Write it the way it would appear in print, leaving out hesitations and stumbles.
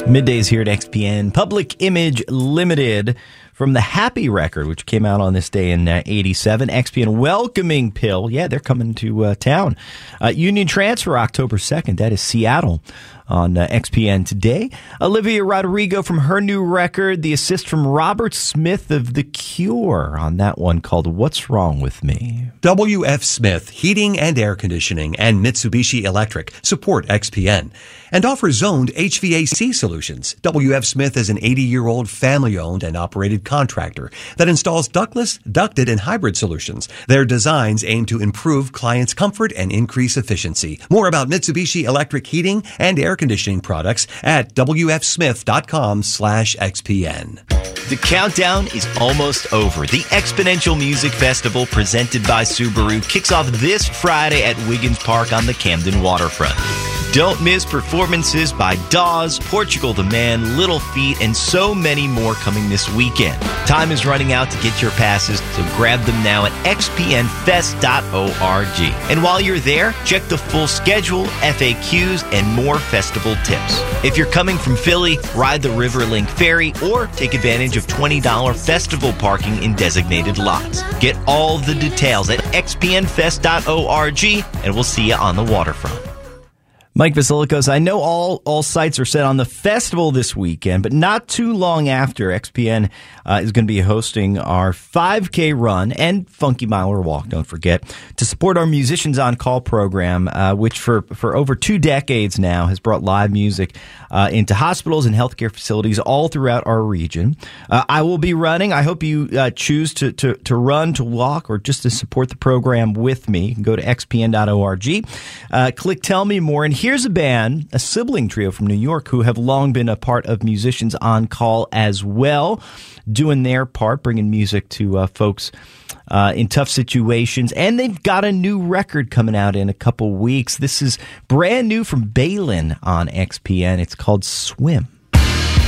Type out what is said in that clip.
Middays here at XPN. Public Image Limited from the Happy record, which came out on this day in 87. XPN welcoming Pill. Yeah, they're coming to town. Union Transfer, October 2nd. That is Seattle on XPN today. Olivia Rodrigo from her new record. The assist from Robert Smith of The Cure on that one called What's Wrong With Me. WF Smith Heating and Air Conditioning and Mitsubishi Electric support XPN and offer zoned HVAC solutions. WF Smith is an 80-year-old family-owned and operated contractor that installs ductless, ducted, and hybrid solutions. Their designs aim to improve clients' comfort and increase efficiency. More about Mitsubishi Electric heating and air conditioning products at wfsmith.com/XPN. The countdown is almost over. The Exponential Music Festival presented by Subaru kicks off this Friday at Wiggins Park on the Camden waterfront. Don't miss performances by Dawes, Portugal the Man, Little Feat, and so many more coming this weekend. Time is running out to get your passes, so grab them now at xpnfest.org. And while you're there, check the full schedule, FAQs, and more festival tips. If you're coming from Philly, ride the Riverlink Ferry or take advantage of $20 festival parking in designated lots. Get all the details at xpnfest.org, and we'll see you on the waterfront. Mike Vasilikos, I know all sights are set on the festival this weekend, but not too long after, XPN is going to be hosting our 5K run and Funky Miler Walk, don't forget, to support our Musicians on Call program, which for over 2 decades now has brought live music into hospitals and healthcare facilities all throughout our region. I will be running. I hope you choose to run, to walk, or just to support the program with me. You can go to xpn.org, click Tell Me More, and here's a band, a sibling trio from New York, who have long been a part of Musicians on Call as well, doing their part, bringing music to folks in tough situations. And they've got a new record coming out in a couple weeks. This is brand new from Balin on XPN. It's called Swim.